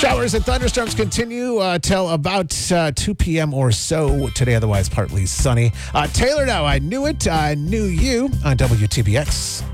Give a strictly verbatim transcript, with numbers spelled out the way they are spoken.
Showers and thunderstorms continue uh, till about uh, two p.m. or so today, otherwise partly sunny. Uh, Taylor, now I knew it. I knew you on W T B X.